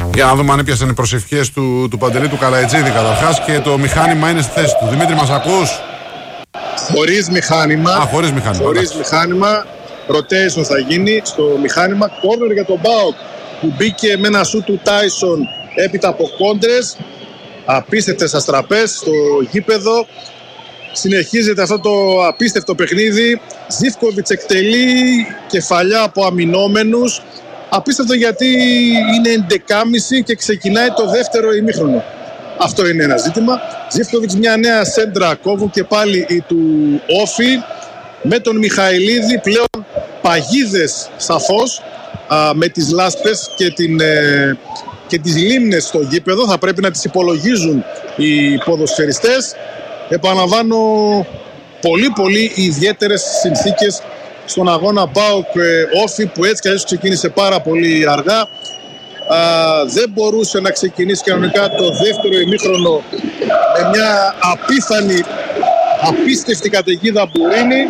Για να δούμε αν έπιασαν οι προσευχές του Παντελή του Καλαϊτζίδη καταρχάς και το μηχάνημα είναι στη θέση του. Δημήτρη, μας ακούς? Χωρίς μηχάνημα. Χωρίς μηχάνημα. Χωρίς μηχάνημα. Rotation θα γίνει στο μηχάνημα. Κόρνερ για τον Μπάουκ που μπήκε με ένα σου του Τάισον έπειτα από κόντρες. Απίστευτες αστραπές στο γήπεδο. Συνεχίζεται αυτό το απίστευτο παιχνίδι. Ζίβκοβιτς εκτελεί κεφαλιά από αμυνόμενους. Απίστευτο γιατί είναι 11.30 και ξεκινάει το δεύτερο ημίχρονο. Αυτό είναι ένα ζήτημα. Ζίβκοβιτς μια νέα σέντρα κόβουν και πάλι η του Όφη. Με τον Μιχαηλίδη πλέον παγίδες σαφώς με τις λάσπες και τις λίμνες στο γήπεδο. Θα πρέπει να τις υπολογίζουν οι ποδοσφαιριστές. Επαναλαμβάνω, πολύ ιδιαίτερες συνθήκες στον αγώνα ΠΑΟΚ Όφη που έτσι κι αλλιώς ξεκίνησε πάρα πολύ αργά. Δεν μπορούσε να ξεκινήσει κανονικά το δεύτερο ημίχρονο με μια απίστευτη καταιγίδα Μπουρίνη.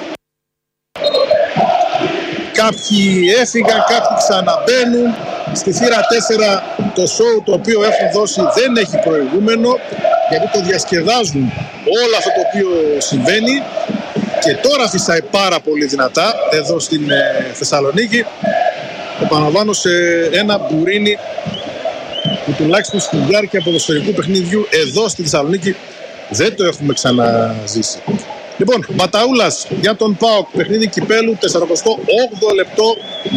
Κάποιοι έφυγαν, κάποιοι ξαναμπαίνουν. Στη θύρα 4 το σόου το οποίο έχουν δώσει δεν έχει προηγούμενο, γιατί το διασκεδάζουν όλο αυτό το οποίο συμβαίνει. Και τώρα φυσάει πάρα πολύ δυνατά εδώ στην Θεσσαλονίκη. Επαναλαμβάνω, σε ένα Μπουρίνι που τουλάχιστον στη διάρκεια ποδοσφαιρικού παιχνιδιού εδώ στη Θεσσαλονίκη δεν το έχουμε ξαναζήσει. Λοιπόν, Ματαούλας για τον ΠΑΟΚ, παιχνίδι κυπέλου, 48 λεπτό,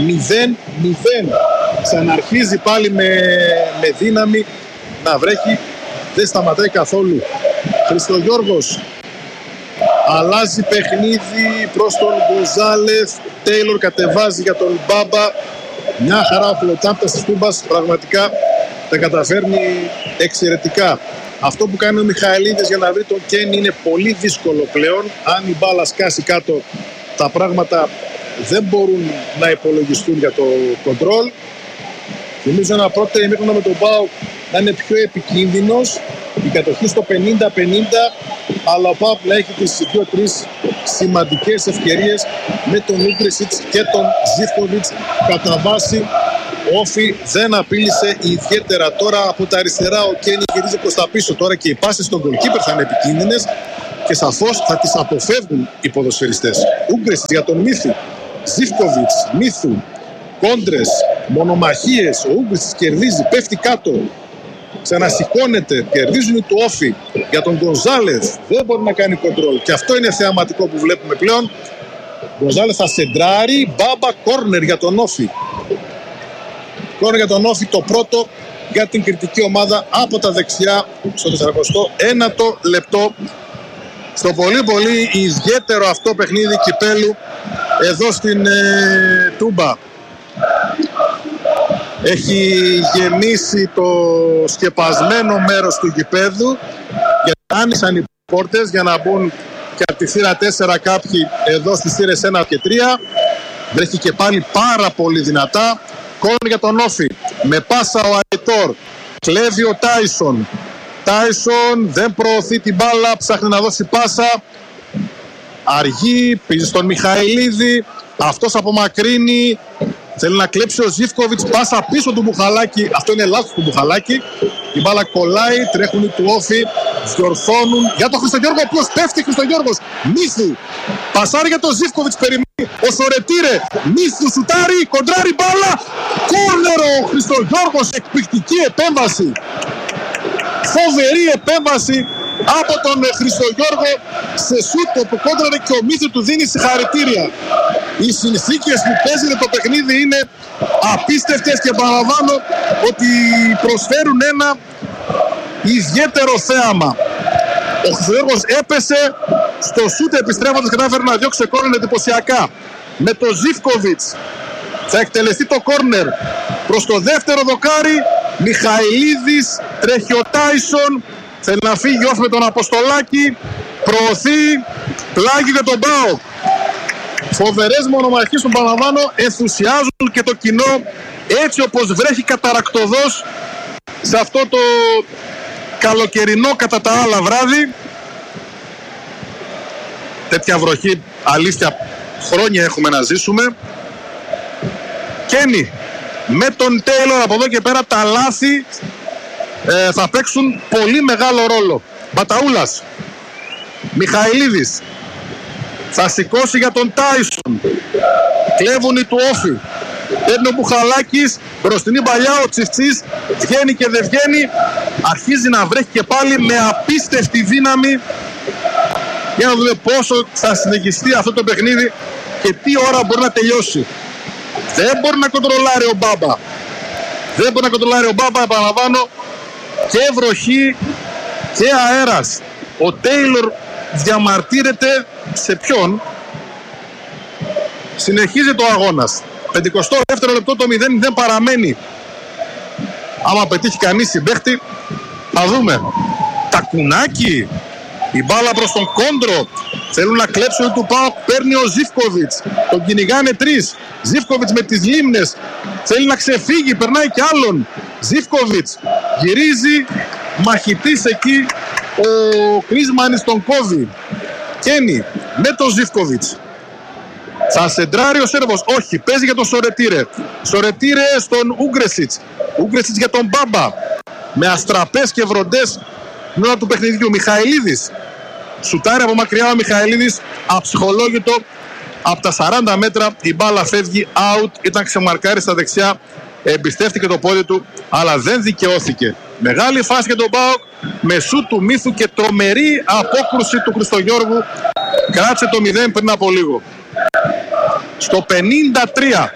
0-0. Ξαναρχίζει πάλι με δύναμη να βρέχει, δεν σταματάει καθόλου. Χριστογιώργος αλλάζει παιχνίδι προς τον Γκοζάλεφ. Τέιλορ κατεβάζει για τον Μπάμπα. Μια χαρά ο φιλοτάπτας της Τούμπας πραγματικά τα καταφέρνει εξαιρετικά. Αυτό που κάνει ο Μιχαηλίδης για να βρει τον Κένι είναι πολύ δύσκολο πλέον. Αν η μπάλα σκάσει κάτω, τα πράγματα δεν μπορούν να υπολογιστούν για το κοντρόλ. Νομίζω ένα πρώτο ημίχρονο με τον ΠΑΟΚ να είναι πιο επικίνδυνος. Η κατοχή στο 50-50, αλλά ο ΠΑΟΚ να έχει τις 2-3 σημαντικές ευκαιρίες με τον Ούγκρισιτς και τον Ζίβκοβιτς. Κατά βάση Όφη δεν απείλησε ιδιαίτερα. Τώρα από τα αριστερά ο Κένι γυρίζει προς τα πίσω. Τώρα και οι πάσες στον γκολκίπερ θα είναι επικίνδυνες και σαφώς θα τις αποφεύγουν οι ποδοσφαιριστές. Ούγκρισιτς για τον Μίθου, Ζίβκοβιτς, Μίθου, κόντρες, μονομαχίες. Ο Ούγκρισιτς κερδίζει, πέφτει κάτω. Ξανασηκώνεται, κερδίζουν του Όφη. Για τον Γκονζάλεθ δεν μπορεί να κάνει κοντρόλ. Και αυτό είναι θεαματικό που βλέπουμε πλέον. Γκονζάλεθ θα σεντράρει. Μπάμπα, κόρνερ για τον Όφη. Κόρνερ για τον Όφη, το πρώτο για την κριτική ομάδα από τα δεξιά στο 49ο λεπτό. Στο πολύ ιδιαίτερο αυτό παιχνίδι κυπέλου εδώ στην Τούμπα. Έχει γεμίσει το σκεπασμένο μέρος του γηπέδου και άνοιξαν οι πόρτες για να μπουν και από τη θύρα 4 κάποιοι εδώ στις θύρες 1 και 3. Βρέχει και πάλι πάρα πολύ δυνατά. Κόρνερ για τον Όφη. Με πάσα ο Αϊτόρ. Κλέβει ο Τάισον. Τάισον δεν προωθεί την μπάλα. Ψάχνει να δώσει πάσα. Αργεί. Πήγε στον Μιχαηλίδη. Αυτός απομακρύνει. Θέλει να κλέψει ο Ζίβκοβιτς. Πάσα πίσω του Μπουχαλάκη. Αυτό είναι λάθος του Μπουχαλάκη. Η μπάλα κολλάει. Τρέχουν οι του Όφη. Διορθώνουν. Για τον Χριστογιώργο. Ο οποίος πέφτει. Χριστογιώργος. Μίθου. Πασάρει για τον Ζίβκοβιτς. Περιμένει. Ο Σορετήρε. Μίθου σουτάρει. Κοντράρει μπάλα. Κόρνερο. Ο Χριστογιώργος. Εκπληκτική επέμβαση. Φοβερή επέμβαση από τον Χριστογιώργο σε σούτ που κόντραρε και ο Μίθου του δίνει συγχαρητήρια. Οι συνθήκες που παίζεται το παιχνίδι είναι απίστευτες και παραλαμβάνω ότι προσφέρουν ένα ιδιαίτερο θέαμα. Ο Χριστογιώργος έπεσε στο σούτ επιστρέφοντας και κατάφερε να διώξει κόρνερ εντυπωσιακά. Με το Ζίβκοβιτς θα εκτελεστεί το κόρνερ προς το δεύτερο δοκάρι. Μιχαηλίδης, τρέχει ο Τάισον, θέλει να φύγει off με τον Αποστολάκη, προωθεί, πλάγι για τον ΠΑΟΚ. Φοβερές μονομαχίες που παραλαμβάνω ενθουσιάζουν και το κοινό έτσι όπως βρέχει καταρακτωδώς σε αυτό το καλοκαιρινό κατά τα άλλα βράδυ. Τέτοια βροχή αλήθεια χρόνια έχουμε να ζήσουμε. Κένι με τον Τέιλορ. Από εδώ και πέρα τα λάθη θα παίξουν πολύ μεγάλο ρόλο. Μπαταούλας, Μιχαηλίδης θα σηκώσει για τον Τάισον. Κλέβουν οι του Όφη. Παίρνει ο Μπουχαλάκης, μπροστινή παλιά, ο Τσιφτσής βγαίνει και δεν βγαίνει. Αρχίζει να βρέχει και πάλι με απίστευτη δύναμη. Για να δούμε πόσο θα συνεχιστεί αυτό το παιχνίδι και τι ώρα μπορεί να τελειώσει. Δεν μπορεί να κοντρολάρει ο Μπάμπα. Δεν μπορεί να κοντρολάρει ο Μπάμπα, επαναλαμβάνω, και βροχή και αέρας. Ο Τέιλορ διαμαρτύρεται σε ποιον? Συνεχίζει το αγώνας. 52ο λεπτό, το 0-0 παραμένει. Άμα πετύχει κανείς συμπαίχτη, θα δούμε. Τακουνάκι, η μπάλα προς τον Κόντρο. Θέλουν να κλέψουν του ΠΑΟΚ. Παίρνει ο Ζίβκοβιτς. Τον κυνηγάνε τρεις. Ζίβκοβιτς με τις λίμνες. Θέλει να ξεφύγει. Περνάει κι άλλον. Ζίβκοβιτς γυρίζει. Μαχητής εκεί. Ο Κρίσμανης τον κόβει. Κένι με τον Ζίβκοβιτς. Θα σεντράρει ο Σέρβος. Όχι, παίζει για τον Σορετήρε. Σορετήρε στον Ούγκρεσιτς. Ούγκρεσιτς για τον Μπάμπα. Με αστραπές και βροντές την ώρα του παιχνιδιού. Μιχαηλίδης. Σουτάρει από μακριά ο Μιχαηλίδης. Αψυχολόγητο. Από τα 40 μέτρα η μπάλα φεύγει out. Ήταν ξεμαρκάρει στα δεξιά. Εμπιστεύτηκε το πόδι του, αλλά δεν δικαιώθηκε. Μεγάλη φάση για τον ΠΑΟΚ. Με σουτ του Μίθου και τρομερή απόκρουση του Χριστογιώργου. Κράτησε το 0 πριν από λίγο. Στο 53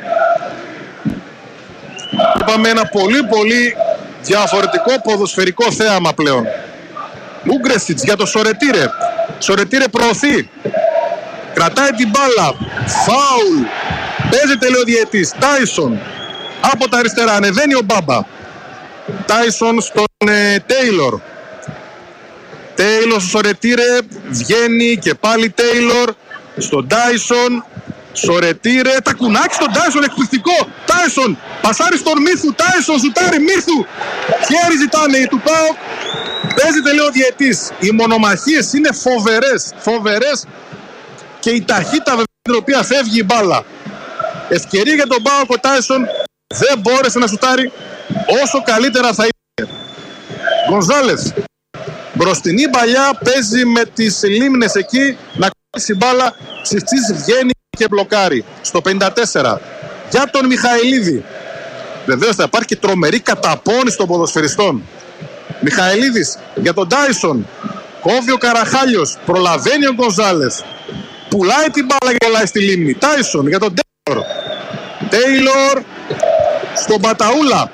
είπαμε ένα πολύ διαφορετικό ποδοσφαιρικό θέαμα πλέον. Ούγκρεσιτς για το Σορετήρε. Σορετήρε προωθεί. Κρατάει την μπάλα. Φάουλ. Παίζεται, λέει ο διαιτής. Τάισον από τα αριστερά. Ανεβαίνει ο Μπάμπα. Τάισον στον Τέιλορ. Τέιλορ στο Σορετήρε. Βγαίνει και πάλι Τέιλορ. Στον Τάισον. Σορετήρε. Τακουνάκι στον Τάισον. Εκπληκτικό. Τάισον. Πασάρι στον Μίθου. Τάισον σουτάρει. Μίθου. Χέρι ζητάνε οι του ΠΑΟΚ. Παίζεται, λέει ο διαιτής. Οι μονομαχίες είναι φοβερές και η ταχύτητα με την οποία φεύγει η μπάλα. Ευκαιρία για τον ΠΑΟΚ. Ο Τάισον δεν μπόρεσε να σουτάρει όσο καλύτερα θα είναι. Γκονζάλες. Μπροστινή παλιά, παίζει με τις λίμνες εκεί να κρατήσει μπάλα. Τσιφτσής βγαίνει και μπλοκάρει. Στο 54 για τον Μιχαηλίδη. Βεβαίως θα υπάρχει και τρομερή καταπώνηση των ποδοσφαιριστών. Μιχαηλίδης για τον Τάισον. Κόβει ο Καραχάλιος. Προλαβαίνει ο Γκονζάλες. Πουλάει την μπάλα και γελάει στη λίμνη. Τάισον για τον Τέιλορ. Τέιλορ στον Μπαταούλα.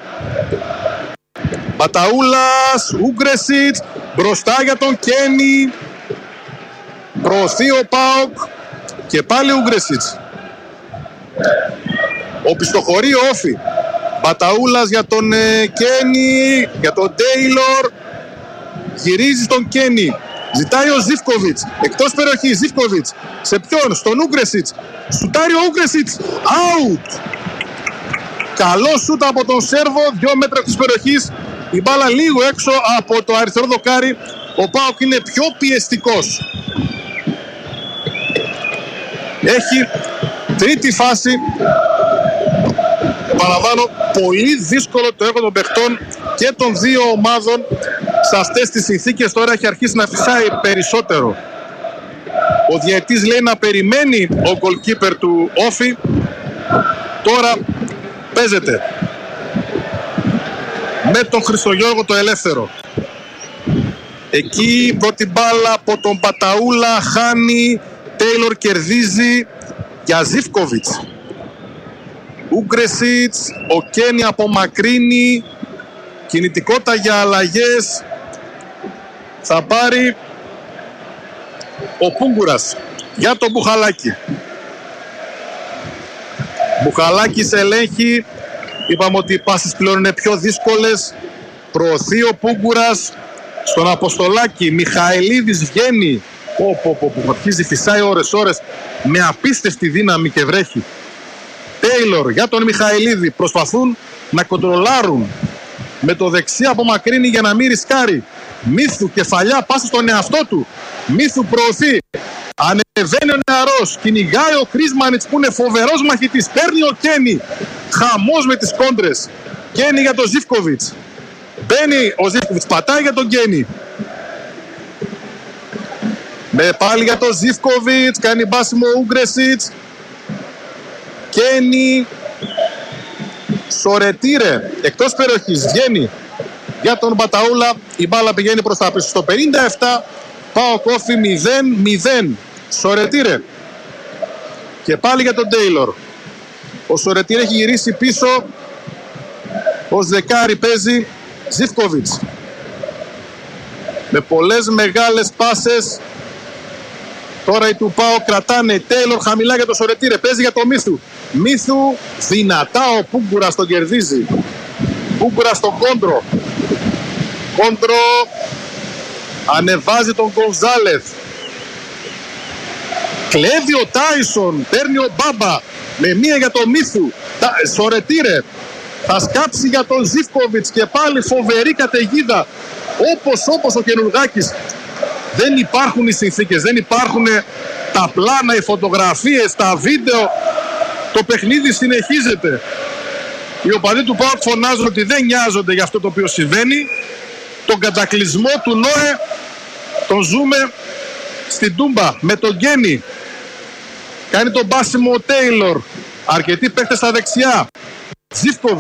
Μπαταούλας. Ούγκρεσιτς. Μπροστά για τον Κένι. Προωθεί ο ΠΑΟΚ. Και πάλι Ούγκρεσιτς. Οπισθοχωρεί ο Όφη. Μπαταούλας για τον Κένι. Για τον Τέιλορ. Γυρίζει στον Κένι. Ζητάει ο Ζίβκοβιτς. Εκτός περιοχής. Ζίβκοβιτς. Σε ποιον? Στον Ούγκρεσιτς. Σουτάρει ο Ούγκρεσιτς. Out. Καλό σούτ από τον Σέρβο. 2 μέτρα της περιοχής. Η μπάλα λίγο έξω από το αριστερό δοκάρι. Ο ΠΑΟΚ είναι πιο πιεστικός. Έχει τρίτη φάση. Παραλαμβάνω, πολύ δύσκολο το έργο των παιχτών και των δύο ομάδων σε αυτές τις συνθήκες. Τώρα έχει αρχίσει να φυσάει περισσότερο. Ο διαιτής λέει να περιμένει ο goalkeeper του Όφη. Τώρα παίζεται με τον Χριστογιώργο το ελεύθερο. Εκεί πρώτη μπάλα από τον Παταούλα, χάνει. Τέιλορ κερδίζει για Ζίβκοβιτς. Ούγκρεσιτς, ο Κένι απομακρύνει. Κινητικότητα για αλλαγές. Θα πάρει ο Πούγκουρας για τον Μπουχαλάκη. Μπουχαλάκης ελέγχει. Είπαμε ότι οι πάσες πλέον είναι πιο δύσκολες. Προωθεί ο Πούγκουρας στον Αποστολάκη. Μιχαηλίδης βγαίνει. Αρχίζει, φυσάει ώρες με απίστευτη δύναμη και βρέχει. Τέιλορ για τον Μιχαηλίδη. Προσπαθούν να κοντρολάρουν. Με το δεξί απομακρύνει για να μην ρισκάρει. Μίθου, κεφαλιά, πάσα στον εαυτό του. Μίθου προωθεί. Ανεβαίνει ο νεαρός, κυνηγάει ο Κρίσμανιτς που είναι φοβερός μαχητής, παίρνει ο Κένι, χαμός με τις κόντρες. Κένι για τον Ζίβκοβιτς. Μπαίνει ο Ζίβκοβιτς, πατάει για τον Κένι. Πάλι για τον Ζίβκοβιτς, κάνει μπάσιμο ο Ούγκρεσιτς. Κένι, Σορετήρε, εκτός περιοχής, βγαίνει για τον Μπαταούλα. Η μπάλα πηγαίνει προς τα πίσω. Στο 57, Πάο Κόφι 0-0. Σορετήρε. Και πάλι για τον Τέιλορ. Ο Σορετήρε έχει γυρίσει πίσω. Ως δεκάρι παίζει Ζίβκοβιτς. Με πολλές μεγάλες πάσες. Τώρα οι του Πάο κρατάνε. Τέιλορ χαμηλά για τον Σορετήρε. Παίζει για τον Μίθου. Μίθου δυνατά, ο Πούγκουρας τον κερδίζει. Πούγκουρας στον Κόντρο. Κόντρο ανεβάζει τον Γκονζάλεθ. Κλέβει ο Τάισον. Παίρνει ο Μπάμπα. Με μία για τον Μίθου. Σορετήρε. Θα σκάψει για τον Ζίβκοβιτς. Και πάλι φοβερή καταιγίδα. Όπως ο Κενουργάκης. Δεν υπάρχουν οι συνθήκες. Δεν υπάρχουν τα πλάνα, οι φωτογραφίες, τα βίντεο. Το παιχνίδι συνεχίζεται. Οι οπαδοί του ΠΑΟΚ φωνάζουν ότι δεν νοιάζονται για αυτό το οποίο συμβαίνει. Τον κατακλυσμό του Νόε τον ζούμε στην Τούμπα με τον Γκένι. Κάνει τον μπάσιμο ο Τέιλορ. Αρκετοί παίχτες στα δεξιά. Ζίβκοβιτς.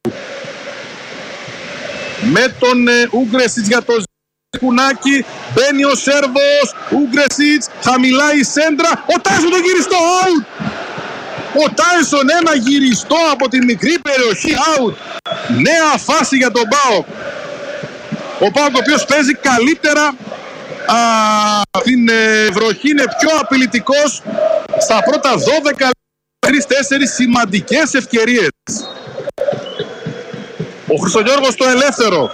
Με τον Ούγκρεσιτς για τον Κουνάκι. Μπαίνει ο Σέρβος. Ούγκρεσιτς. Χαμηλά η σέντρα. Ο Τάισον το γυριστό. Out. Ο Τάισον ένα γυριστό από τη μικρή περιοχή. Out. Νέα φάση για τον ΠΑΟΚ. Ο ΠΑΟΚ ο οποίος παίζει καλύτερα. Την βροχή είναι πιο απειλητικός. Στα πρώτα 12 3-4 σημαντικές ευκαιρίες. Ο Χρυστογιώργος το ελεύθερο.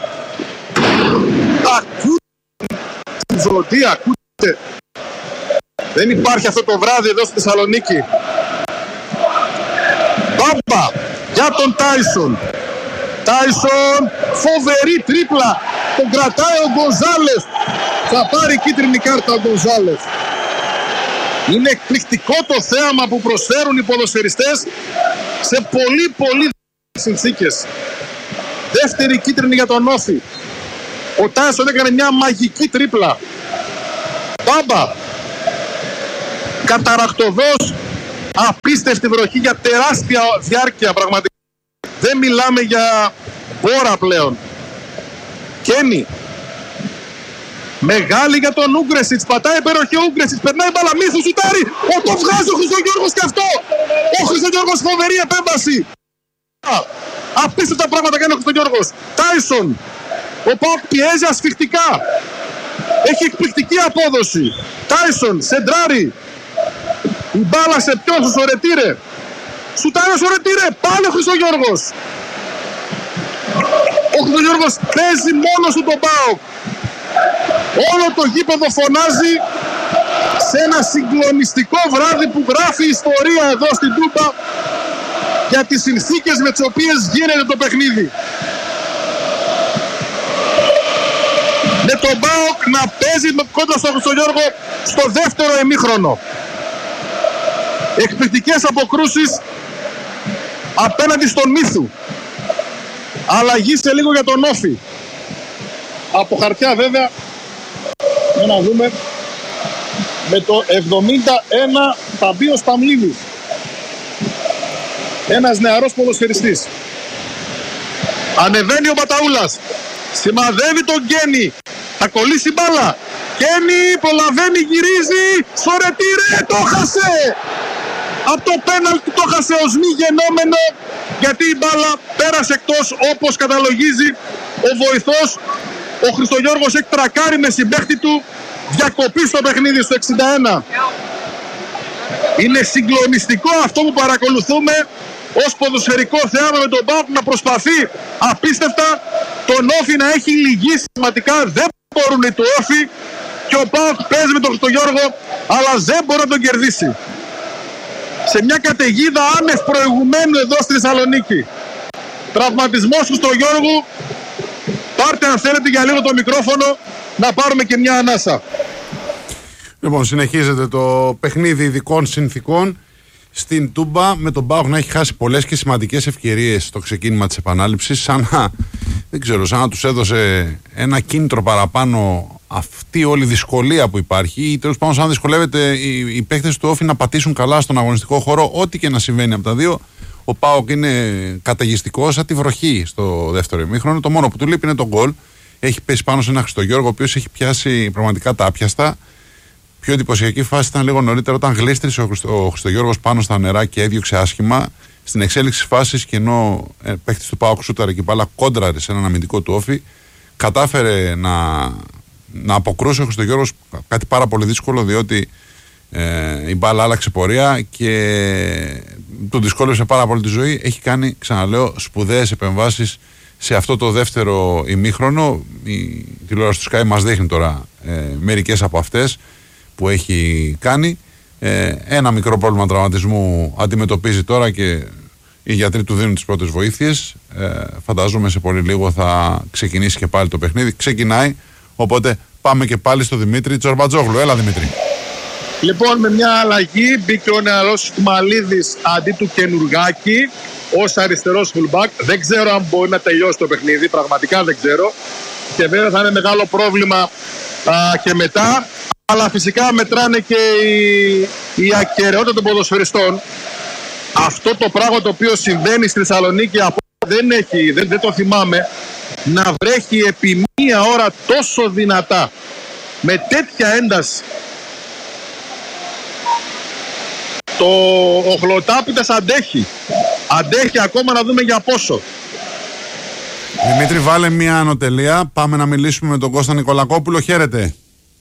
Ακούτε τη ζωτή, ακούτε. Δεν υπάρχει αυτό το βράδυ εδώ στη Θεσσαλονίκη. Μπάμπα για τον Τάισον. Τάισον, φοβερή τρίπλα. Τον κρατάει ο Γκονζάλεθ. Θα πάρει κίτρινη κάρτα ο Γκονζάλεθ. Είναι εκπληκτικό το θέαμα που προσφέρουν οι ποδοσφαιριστές σε πολύ συνθήκες. Δεύτερη κίτρινη για τον Όφη. Ο Τάισον έκανε μια μαγική τρίπλα. Μπάμπα. Καταρακτωδός. Απίστευτη βροχή για τεράστια διάρκεια πραγματικά. Δεν μιλάμε για μπόρα πλέον. Κένι. Μεγάλη για τον Ούγκρεσιτς. Πατάει περιοχή ο Ούγκρεσιτς. Περνάει μπάλα. Μίθου σουτάρει. Το βγάζει ο Χρυστογιώργος και αυτό. Ο Χρυστογιώργος φοβερή επέμβαση. Απίστευτα πράγματα κάνει ο Χρυστογιώργος. Τάισον. Ο ΠΑΟΚ πιέζει ασφιχτικά. Έχει εκπληκτική απόδοση. Τάισον. Σεντράρι. Η μπάλα σε ποιον, στο Σορετήρε. Σουτάρει ο Σορετήρε. Πάλι ο Χρυστογιώργος. Ο Χρυστογιώργος παίζει μόνος του τον ΠΑΟΚ. Όλο το γήπεδο φωνάζει σε ένα συγκλονιστικό βράδυ που γράφει ιστορία εδώ στην Τούμπα για τις συνθήκες με τις οποίες γίνεται το παιχνίδι. Με τον ΠΑΟΚ να παίζει κόντρα στον Χρυστογιώργο στο δεύτερο ημίχρονο. Εκπληκτικές αποκρούσεις απέναντι στον Μίθου. Αλλαγή σε λίγο για τον Όφη. Από χαρτιά βέβαια. Για να δούμε. Με το 71 θα μπει ο Σταμλίδης. Ένας νεαρός ποδοσφαιριστής. Ανεβαίνει ο Μπαταούλας. Σημαδεύει τον Γκένι. Θα κολλήσει μπάλα. Γκένι προλαβαίνει, γυρίζει. Σορετήρε, το χάσε. Από το πέναλτι το χάσε ως μη γενόμενο. Γιατί η μπάλα πέρασε εκτός, όπως καταλογίζει ο βοηθός. Ο Χρυστογιώργος έχει τρακάρει με συμπαίχτη του. Διακοπή στο παιχνίδι στο 61. Είναι συγκλονιστικό αυτό που παρακολουθούμε ως ποδοσφαιρικό θέαμα με τον ΠΑΟΚ να προσπαθεί απίστευτα τον Όφη να έχει λυγίσει σημαντικά. Δεν μπορούν οι του Όφη και ο ΠΑΟΚ παίζει με τον Χρυστογιώργο αλλά δεν μπορεί να τον κερδίσει. Σε μια καταιγίδα άνευ προηγουμένου εδώ στη Θεσσαλονίκη. Τραυματισμός του Χρυστογιώργου. Πάρτε αν θέλετε για λίγο το μικρόφωνο να πάρουμε και μια ανάσα. Λοιπόν, συνεχίζεται το παιχνίδι ειδικών συνθήκων στην Τούμπα, με τον ΠΑΟΚ να έχει χάσει πολλές και σημαντικές ευκαιρίες στο ξεκίνημα της επανάληψης, σαν να τους έδωσε ένα κίνητρο παραπάνω αυτή όλη η δυσκολία που υπάρχει, ή τέλος πάντων σαν να δυσκολεύεται οι παίκτες του Όφη να πατήσουν καλά στον αγωνιστικό χώρο, ό,τι και να συμβαίνει από τα δύο. Ο ΠΑΟΚ είναι καταιγιστικός σαν τη βροχή στο δεύτερο ημίχρονο. Το μόνο που του λείπει είναι το γκολ. Έχει πέσει πάνω σε ένα Χριστογιώργο, ο οποίος έχει πιάσει πραγματικά τα άπιαστα. Πιο εντυπωσιακή φάση ήταν λίγο νωρίτερα, όταν γλίστρισε ο Χριστογιώργος πάνω στα νερά και έδιωξε άσχημα. Στην εξέλιξη της φάσης, και ενώ παίκτης του ΠΑΟΚ σούταρε και μπάλα κόντραρε σε έναν αμυντικό του Όφη, κατάφερε να αποκρούσει ο Χριστογιώργος, κάτι πάρα πολύ δύσκολο, διότι η μπάλα άλλαξε πορεία και του δυσκόλεψε πάρα πολύ τη ζωή. Έχει κάνει, ξαναλέω, σπουδαίες επεμβάσεις σε αυτό το δεύτερο ημίχρονο. Η τηλεόραση του Sky μας δείχνει τώρα μερικές από αυτές που έχει κάνει. Ένα μικρό πρόβλημα τραυματισμού αντιμετωπίζει τώρα και οι γιατροί του δίνουν τις πρώτες βοήθειες. Φαντάζομαι σε πολύ λίγο θα ξεκινήσει και πάλι το παιχνίδι. Ξεκινάει, οπότε πάμε και πάλι στο Δημήτρη Τσορμπατζόγλου. Έλα Δημήτρη. Λοιπόν, με μια αλλαγή μπήκε ο νεαρός Ισμαλίδης αντί του Κενουργάκη ως αριστερός fullback. Δεν ξέρω αν μπορεί να τελειώσει το παιχνίδι, πραγματικά δεν ξέρω. Και βέβαια θα είναι μεγάλο πρόβλημα και μετά. Αλλά φυσικά μετράνε και η ακεραιότητα των ποδοσφαιριστών. Αυτό το πράγμα το οποίο συμβαίνει στη Θεσσαλονίκη δεν το θυμάμαι, να βρέχει επί μία ώρα τόσο δυνατά, με τέτοια ένταση. Ο Χλωτάπητας αντέχει ακόμα, να δούμε για πόσο. Δημήτρη, βάλε μία ανωτελεία. Πάμε να μιλήσουμε με τον Κώστα Νικολακόπουλο. Χαίρετε.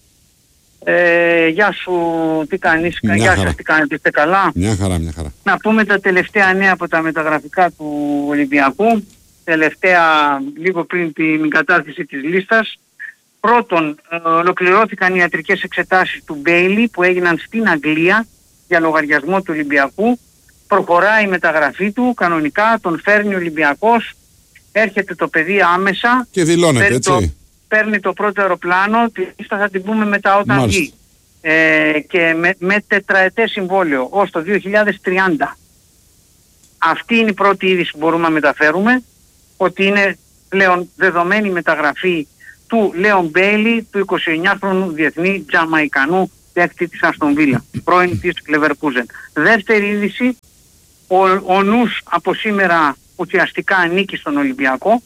Γεια σου, τι κάνεις? Γεια σας, τι κάνετε, είστε καλά? Μια χαρά. Να πούμε τα τελευταία νέα από τα μεταγραφικά του Ολυμπιακού. Τελευταία, λίγο πριν την κατάρτιση της λίστας. Πρώτον, ολοκληρώθηκαν οι ιατρικές εξετάσεις του Μπέιλι που έγιναν στην Αγγλία για λογαριασμό του Ολυμπιακού. Προχωράει η μεταγραφή του, κανονικά τον φέρνει ο Ολυμπιακός. Έρχεται το παιδί άμεσα και δηλώνεται, έτσι. Παίρνει το πρώτο αεροπλάνο, τη λίστα θα την πούμε μετά όταν βγει. Και με τετραετές συμβόλαιο ως το 2030. Αυτή είναι η πρώτη είδηση που μπορούμε να μεταφέρουμε, ότι είναι πλέον δεδομένη η μεταγραφή του Λέον Μπέιλι, του 29χρονου διεθνή Τζαμαϊκανού παίκτη της Αστον Βίλα, πρώην της Λεβερκούζεν. Δεύτερη είδηση, ο νους από σήμερα ουσιαστικά ανήκει στον Ολυμπιακό.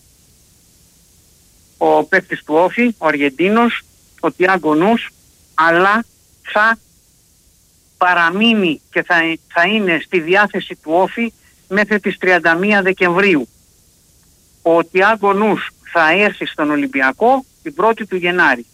Ο παίκτης του Όφη, ο Αργεντίνος, ο Τιάγκο Νους, αλλά θα παραμείνει και θα είναι στη διάθεση του Όφη μέχρι τις 31 Δεκεμβρίου. Ο Τιάγκο Νους θα έρθει στον Ολυμπιακό την 1η του Γενάρη.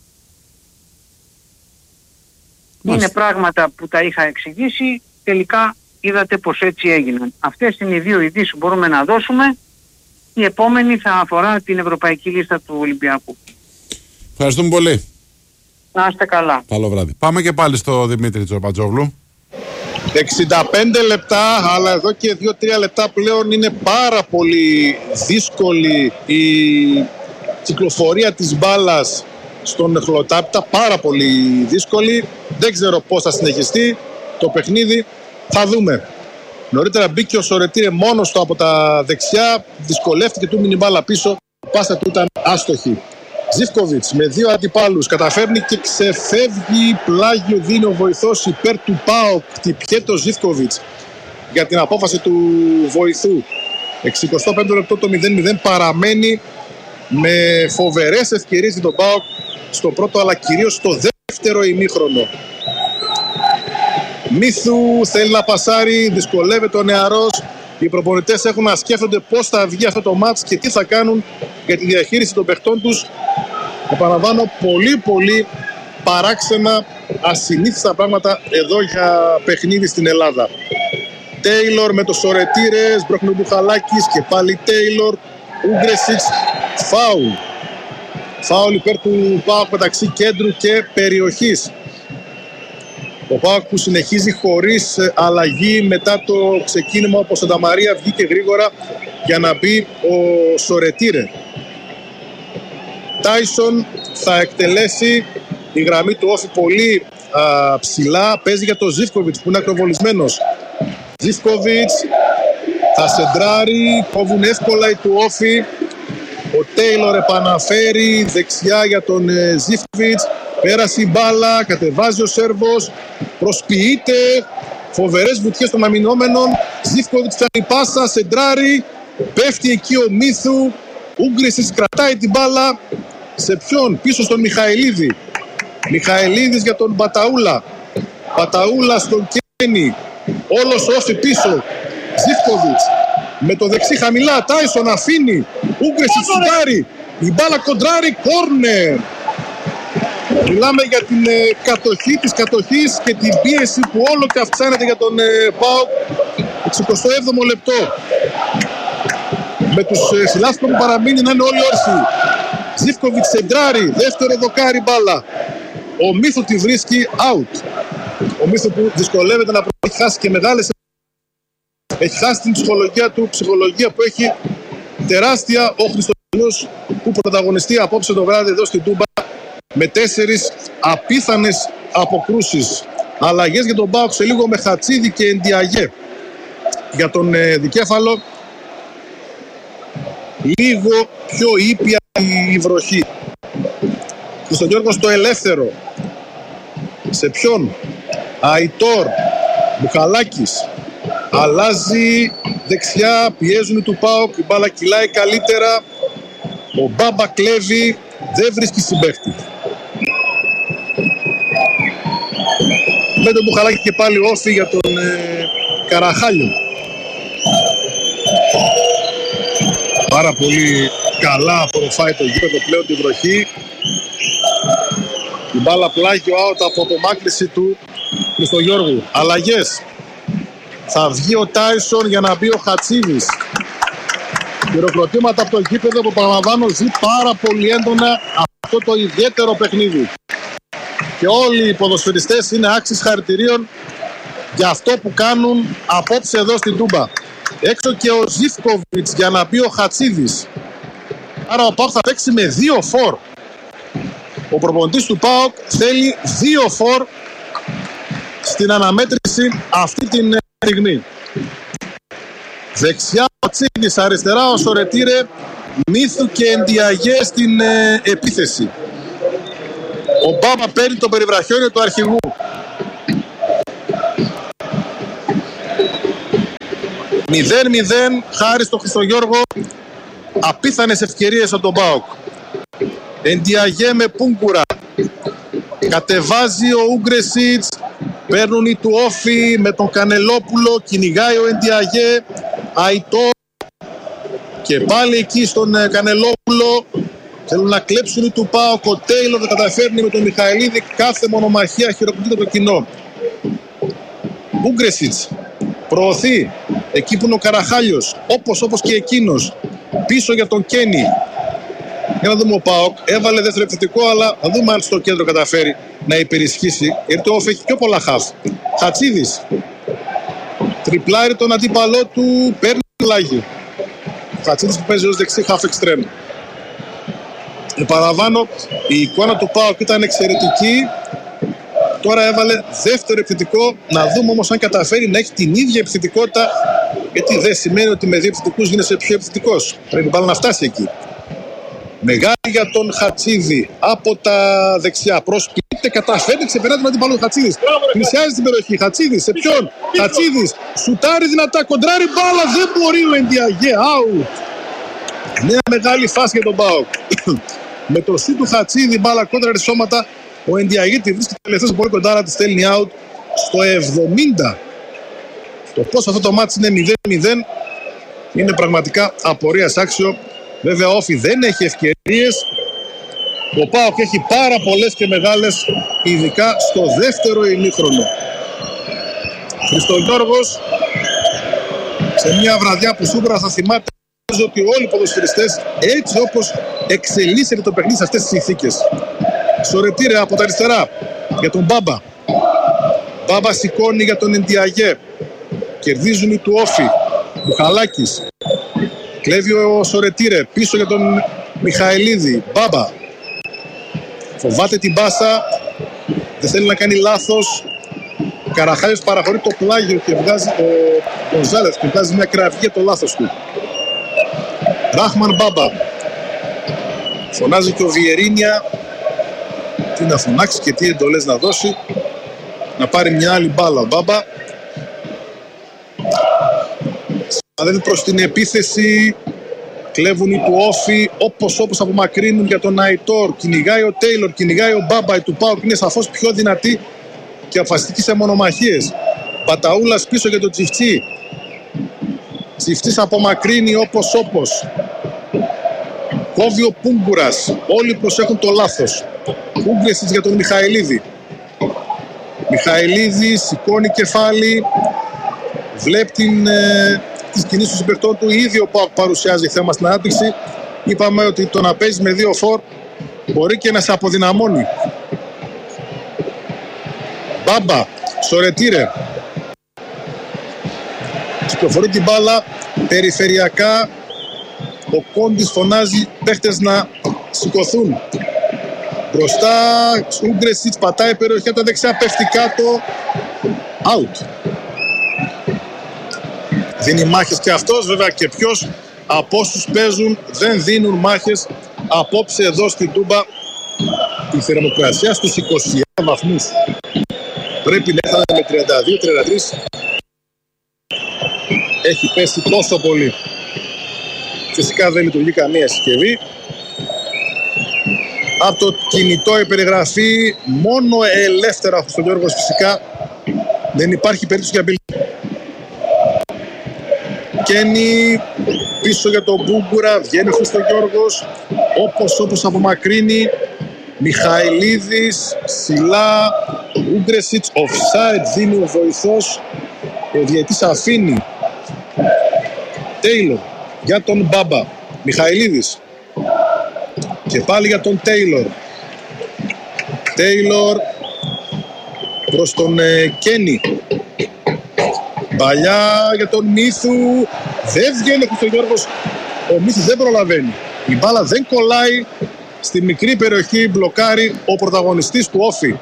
Είναι πράγματα που τα είχα εξηγήσει, τελικά είδατε πως έτσι έγιναν. Αυτές είναι οι δύο ειδήσεις που μπορούμε να δώσουμε. Η επόμενη θα αφορά την ευρωπαϊκή λίστα του Ολυμπιακού. Ευχαριστούμε πολύ. Να είστε καλά. Καλό βράδυ. Πάμε και πάλι στο Δημήτρη Τσορμπατζόγλου. 65 λεπτά, αλλά εδώ και 2-3 λεπτά πλέον είναι πάρα πολύ δύσκολη η κυκλοφορία της μπάλας στον Χλωτάπητα. Πάρα πολύ δύσκολη. Δεν ξέρω πώς θα συνεχιστεί το παιχνίδι. Θα δούμε. Νωρίτερα μπήκε ο Σορετήρε μόνος του από τα δεξιά. Δυσκολεύτηκε, του μείνει μπάλα πίσω. Η πάσα του ήταν άστοχη. Ζίβκοβιτς με δύο αντιπάλους καταφέρνει και ξεφεύγει. Πλάγιο δίνει ο βοηθός υπέρ του ΠΑΟΚ. Χτυπιέται ο Ζίβκοβιτς για την απόφαση του βοηθού. 65 λεπτό, το 0-0 παραμένει με φοβερές ευκαιρίες για τον ΠΑΟΚ στο πρώτο, αλλά κυρίως στο δεύτερο ημίχρονο. Μίθου θέλει να πασάρει, δυσκολεύεται ο νεαρός. Οι προπονητές έχουν να σκέφτονται πώς θα βγει αυτό το μάτς και τι θα κάνουν για τη διαχείριση των παιχτών τους. Επαναλαμβάνω, πολύ παράξενα, ασυνήθιστα πράγματα εδώ για παιχνίδι στην Ελλάδα. Τέιλορ με το Σορετήρες, Μπροχνομπουχαλάκης και πάλι Τέιλορ. Ούγκρεσιτς, φάουλ. Φάουλ υπέρ του ΠΑΟΚ μεταξύ κέντρου και περιοχής. Ο ΠΑΟΚ που συνεχίζει χωρίς αλλαγή μετά το ξεκίνημα, όπως ο Σανταμαρία βγήκε γρήγορα για να μπει ο Σορετήρε. Τάισον θα εκτελέσει, η γραμμή του Όφη πολύ ψηλά, παίζει για τον Ζίβκοβιτς που είναι ακροβολισμένος. Ζίβκοβιτς θα σεντράρει, κόβουν εύκολα οι του Όφη. Ο Τέιλορ επαναφέρει δεξιά για τον Ζίβκοβιτς. Πέρασε η μπάλα, κατεβάζει ο Σέρβος, προσποιείται, φοβερές βουτιές των αμυνόμενων. Ζίβκοβιτς κάνει πάσα, σεντράρει, πέφτει εκεί ο Μίθου. Ούγκρισιτς κρατάει την μπάλα. Σε ποιον? Πίσω στον Μιχαηλίδη. Μιχαηλίδης για τον Μπαταούλα. Μπαταούλα στον Κένι. Όλος Όφη πίσω. Ζίβκοβιτς με το δεξί χαμηλά. Τάισον αφήνει. Ούγκρισιτς σουτάρει. Η μπάλα κοντράρει. Κόρνερ. Μιλάμε για την κατοχή της κατοχής και την πίεση που όλο και αυξάνεται για τον ΠΑΟΚ. 67ο λεπτό. Με τους φιλάθλους που παραμείνει να είναι όλοι όρθιοι. Ζίβκοβιτς σεντράρει, δεύτερο δοκάρι μπάλα. Ο Μίθου τη βρίσκει out. Ο Μίθου που δυσκολεύεται να έχει χάσει και μεγάλες. Έχει χάσει την ψυχολογία του, ψυχολογία που έχει τεράστια ο Χριστουγεννός που πρωταγωνιστεί απόψε το βράδυ εδώ στην Τούμπα με 4 απίθανες αποκρούσεις. Αλλαγές για τον ΠΑΟΚ σε λίγο με Χατσίδη και Εντιαγέ. Για τον δικέφαλο λίγο πιο ήπια η βροχή. Χριστογιώργος το ελεύθερο. Σε ποιον? Αϊτόρ, Μπουχαλάκης. Αλλάζει δεξιά, πιέζουν οι του ΠΑΟΚ, η μπάλα κυλάει καλύτερα. Ο Μπάμπα κλέβει, δεν βρίσκει συμπαίχτη. Με τον Μπουχαλάκη και πάλι Όφη για τον Καραχάλιο. Πάρα πολύ καλά απορροφάει το γήπεδο πλέον τη βροχή. Η μπάλα πλάγιο out από απομάκρυνση του Χριστογιώργου. Αλλαγές. Θα βγει ο Τάισον για να μπει ο Χατσίδης. Χειροκροτήματα από το γήπεδο που παραλαμβάνω ζει πάρα πολύ έντονα αυτό το ιδιαίτερο παιχνίδι. Και όλοι οι ποδοσφαιριστές είναι άξιοι χαρητηρίων για αυτό που κάνουν απόψε εδώ στην Τούμπα. Έξω και ο Ζίβκοβιτς για να μπει ο Χατσίδης. Άρα ο ΠΑΟΚ θα παίξει με 2 φορ. Ο προπονητής του ΠΑΟΚ θέλει 2 φορ στην αναμέτρηση αυτή την στιγμή. Δεξιά ο Χατσίδης, αριστερά ο Σορετήρε, Μίθου και Εντιαγέ στην επίθεση. Ο Μπάμπα παίρνει το περιβραχιόνιο του αρχηγού. (0-0) χάρη στο Χριστογιώργο. Απίθανες ευκαιρίες από τον ΠΑΟΚ. Εντιαγέ με Πούγκουρα. Κατεβάζει ο Ούγκρεσιτς. Παίρνουν οι του Όφη με τον Κανελόπουλο. Κυνηγάει ο Εντιαγέ. Αϊτό. Και πάλι εκεί στον Κανελόπουλο. Θέλουν να κλέψουν οι του ΠΑΟΚ. Ο Τέιλορ δεν καταφέρνει με τον Μιχαηλίδη. Κάθε μονομαχία χειροκροτείται το κοινό. Ούγκρεσιτς προωθεί εκεί που είναι ο Καραχάλιος, όπως και εκείνος. Πίσω για τον Κένι. Για να δούμε ο ΠΑΟΚ. Έβαλε δεύτερο επιθετικό, αλλά να δούμε αν στο κέντρο καταφέρει να υπερισχύσει. Γιατί το έχει πιο πολλά χαφ. Χατσίδης. Τριπλάρει τον αντίπαλό του. Παίρνει λάγι. Χατσίδης που παίζει ως δεξί χαφ εξτρέμ. Παραλαμβάνω, η εικόνα του ΠΑΟΚ ήταν εξαιρετική. Τώρα έβαλε δεύτερο επιθετικό. Να δούμε όμως αν καταφέρει να έχει την ίδια επιθετικότητα. Γιατί δεν σημαίνει ότι με 2 επιθετικούς γίνεσαι πιο επιθετικός. Πρέπει πάλι να φτάσει εκεί. Μεγάλη για τον Χατσίδη από τα δεξιά. Προσποιείται, καταφέρει, ξεπερνάει τον αντίπαλο του Χατσίδης. Πλησιάζει την περιοχή. Χατσίδης, σε ποιον? Χατσίδης, σουτάρει δυνατά, κοντράρει μπάλα. Δεν μπορεί ο Εντιαγέ. Out. Νέα μεγάλη φάση για τον ΠΑΟΚ. Με το σουτ του Χατσίδη, μπάλα κόντρα σώματα. Ο Εντιαγέ τη βρίσκει τελευταίος πολύ κοντά, αλλά τη στέλνει out στο 70. Το πώς αυτό το μάτς είναι 0-0 είναι πραγματικά απορίας άξιο. Βέβαια ο Όφη δεν έχει ευκαιρίες. Ο ΠΑΟΚ έχει πάρα πολλές και μεγάλες, ειδικά στο δεύτερο ημίχρονο. Χριστογιώργος, σε μια βραδιά που σίγουρα θα θυμάται ότι όλοι οι ποδοσφαιριστές, έτσι όπως εξελίσσεται το παιχνίδι σε αυτές τις συνθήκες. Σορετήρε από τα αριστερά για τον Μπάμπα. Μπάμπα σηκώνει για τον Εντιαγέ. Κερδίζουν οι του Όφη. Μπουχαλάκης. Κλέβει ο Σορετήρε. Πίσω για τον Μιχαηλίδη. Μπάμπα. Φοβάται την πάσα. δεν θέλει να κάνει λάθος. Ο Καραχάλης παραχωρεί το πλάγιο και βγάζει ο Γκονζάλες και βγάζει μια κραυγή για το λάθος του. Ράχμαν Μπάμπα. Φωνάζει και ο Βιερίνια τι να φωνάξει και τι εντολές να δώσει. Να πάρει μια άλλη μπάλα ο Μπάμπα. Συναδεύει προς την επίθεση. Κλέβουν οι του Όφη όπως απομακρύνουν για τον Αϊτόρ. Κυνηγάει ο Τέιλορ, κυνηγάει ο Μπάμπα. Η του ΠΑΟΚ είναι σαφώς πιο δυνατή και αποφασιστική σε μονομαχίες. Μπαταούλας πίσω για τον Τσιφτσί. Τσιφτσής απομακρύνει όπως. Κόβει ο Πούγκουρας. Όλοι προσέχουν το λάθος. Ούγκρεσιτς για τον Μιχαηλίδη. Μιχαηλίδη σηκώνει κεφάλι. Βλέπει τις κινήσεις των συμπαικτών του. Ήδη ο ΠΑΟΚ παρουσιάζει θέμα στην ανάπτυξη. Είπαμε ότι το να παίζει με 2 φορ μπορεί και να σε αποδυναμώνει. Μπάμπα, Σορετήρε. Κυκλοφορεί την μπάλα περιφερειακά. Ο Κόντις φωνάζει παίχτες να σηκωθούν. Μπροστά, Ούγκρεσιτς πατάει περιοχή από τα δεξιά, πέφτει κάτω. Out. Δίνει μάχες και αυτός, βέβαια και ποιος από όσους παίζουν δεν δίνουν μάχες απόψε εδώ στην Τούμπα. Η θερμοκρασία στους 21 βαθμούς. Πρέπει να έρθει με 32-33. Έχει πέσει τόσο πολύ. Φυσικά δεν λειτουργεί καμία συσκευή. Από το κινητό η περιγραφή μόνο ελεύθερα ο Χριστογιώργος φυσικά. Δεν υπάρχει περίπτωση για μπιλ. Κένι πίσω για τον Μπούγκουρα. Βγαίνει ο Χριστογιώργος. Όπως απομακρύνει. Μιχαηλίδης, ψηλά. Ούγκρεσιτς, offside δίνει ο βοηθός. Ο διαιτής αφήνει. Τέιλορ για τον Μπάμπα. Μιχαηλίδης. Και πάλι για τον Τέιλορ. Τέιλορ προς τον Κένι. Μπαλιά για τον Μίθου. Δεν βγαίνει ο Χριστογιώργος. Ο Μίθου δεν προλαβαίνει. Η μπάλα δεν κολλάει. Στη μικρή περιοχή μπλοκάρει ο πρωταγωνιστής του Όφη.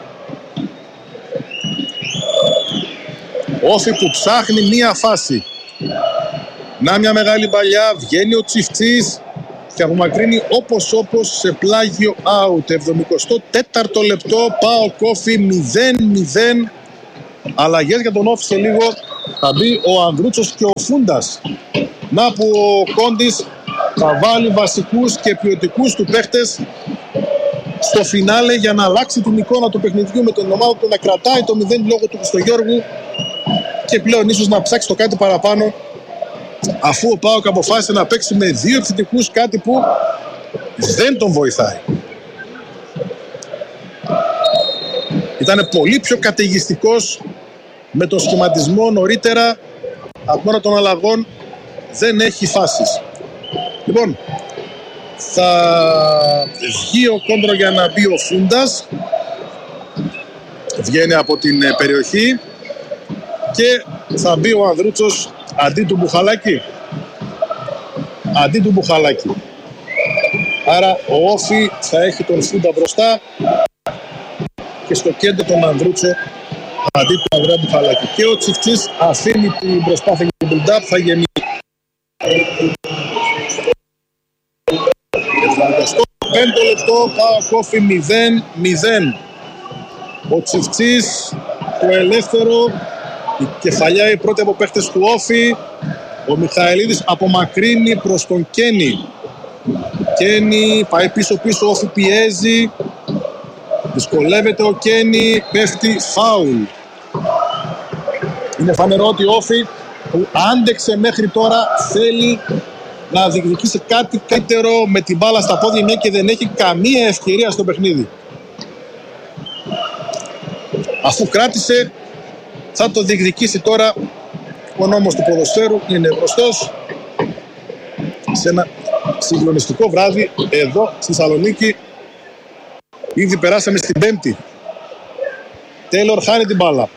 Όφη που ψάχνει μία φάση. Να μια μεγάλη μπαλιά. Βγαίνει ο Τσιφτσής και απομακρύνει όπως σε πλάγιο out. 74ο λεπτό. ΠΑΟΚ Όφη 0-0. Αλλαγές για τον Όφη σε λίγο. Θα μπει ο Ανδρούτσος και ο Φούντας. Να που ο Κόντις θα βάλει βασικούς και ποιοτικούς του παίχτες στο φινάλε για να αλλάξει την εικόνα του παιχνιδιού με τον ομάδα του να κρατάει το 0 λόγω του Χριστογιώργου και πλέον ίσως να ψάξει το κάτι παραπάνω, αφού ο ΠΑΟΚ αποφάσισε να παίξει με 2 επιθετικούς, κάτι που δεν τον βοηθάει. Ήταν πολύ πιο καταιγιστικός με τον σχηματισμό νωρίτερα. Από μόνο των αλλαγών δεν έχει φάσεις. Λοιπόν, θα βγει ο Κόντρο για να μπει ο Φούντας. Βγαίνει από την περιοχή και θα μπει ο Ανδρούτσος αντί του Μπουχαλάκη. Άρα ο Όφη θα έχει τον Φούντα μπροστά και στο κέντρο τον Ανδρούτσο αντί του Ανδρέα Μπουχαλάκη. Και ο Τσιφτσής αφήνει την προσπάθεια για την build-up, θα γεμίσει. Στο 5 λεπτό ΠΑΟΚ Όφη 0-0. Ο Τσιφτσής, το ελεύθερο, η κεφαλιά η πρώτη από παίχτες του Όφη. Ο Μιχαηλίδης απομακρύνει προς τον Κένι. Κένι πάει πίσω, ο Όφη πιέζει. Δυσκολεύεται ο Κένι, πέφτει φάουλ. Είναι φανερό ότι ο Όφη που άντεξε μέχρι τώρα θέλει να διεκδικήσει κάτι καλύτερο με την μπάλα στα πόδια, μια και δεν έχει καμία ευκαιρία στο παιχνίδι. Αφού κράτησε, θα το διεκδικήσει τώρα. Ο νόμος του ποδοσφαίρου είναι μπροστός σε ένα συγκλονιστικό βράδυ εδώ στη Θεσσαλονίκη. Ήδη περάσαμε στην Πέμπτη. Τέιλορ χάνει την μπάλα.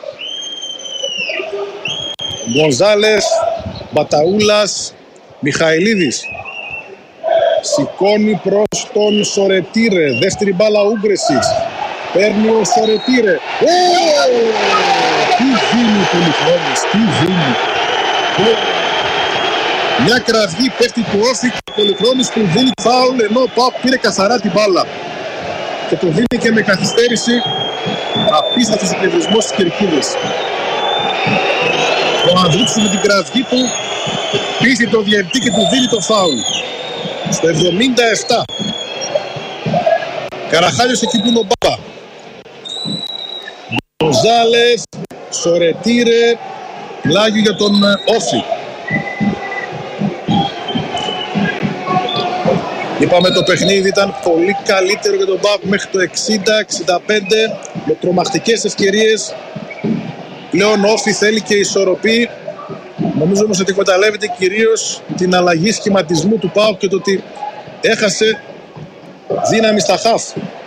Γκονζάλες, Μπαταούλας, Μιχαηλίδης. Σηκώνει προς τον Σορετήρε. Δεύτερη μπάλα Ούγκρεσιτς. Παίρνει ο Σορετήρε. Τι δίνει ο Πολυχρόνης, τι δίνει. Μια κραυγή πέφτει του Όφη και ο Πολυχρόνης που δίνει φάουλ, ενώ ο ΠΑΟΚ πήρε καθαρά την μπάλα. Και το δίνει και με καθυστέρηση. Απίστευτος εκνευρισμός στις κερκίδες. Ο Ανδρούτσος με την κραυγή του πείθει το διαιτητή και του δίνει το φάουλ. Στο 77. Καραχάλιος εκεί που είναι ο Μπάμπα. Γκονζάλες, Σορετήρε, πλάγιο για τον Όφη. Είπαμε το παιχνίδι ήταν πολύ καλύτερο για τον ΠΑΟΚ μέχρι το 60-65 με τρομακτικές ευκαιρίες. Πλέον Όφη θέλει και ισορροπή. Νομίζω όμως ότι εκμεταλλεύεται κυρίως την αλλαγή σχηματισμού του ΠΑΟΚ και το ότι έχασε δύναμη στα χαφ.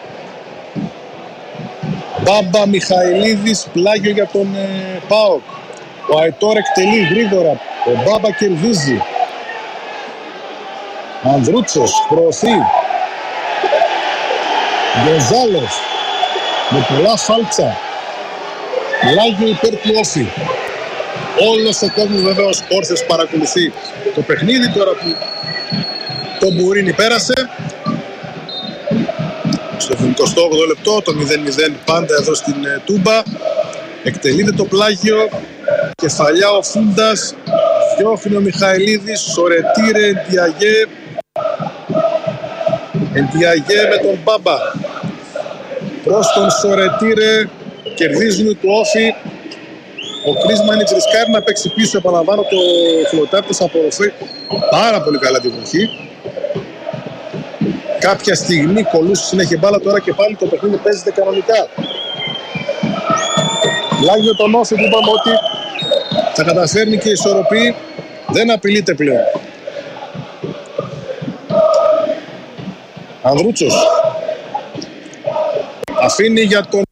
Μπάμπα, Μιχαηλίδης, πλάγιο για τον ΠΑΟΚ. Ο Αϊτόρ εκτελεί γρήγορα. Ο Μπάμπα κερδίζει. Ανδρούτσος προωθεί. Γκονζάλες με πολλά φάλτσα. Πλάγιο υπέρ του Όφη. Όλος ο κόσμος βεβαίως όρθιος παρακολουθεί το παιχνίδι. Τώρα που το Μπουρίνι πέρασε στο 78 λεπτό, το 0-0 πάντα εδώ στην Τούμπα. Εκτελείται το πλάγιο. Κεφαλιά ο Φούντας. Διώχνει ο Μιχαηλίδης. Σορετήρε, Εντιαγέ. Εντιαγέ με τον Μπάμπα. Προς τον Σορετήρε. Κερδίζουν του Όφη. Ο Κρίσμανιτς ρισκάρει να παίξει πίσω. Επαναλαμβάνω, το Φλωτάρτος απορροφεί πάρα πολύ καλά τη βροχή. Κάποια στιγμή κολούσε συνέχεια μπάλα. Τώρα και πάλι το παιχνίδι παίζεται κανονικά. Πλάγιο τον Όφη που είπαμε ότι θα καταφέρνει και ισορροπεί. Δεν απειλείται πλέον. Ανδρούτσος αφήνει για τον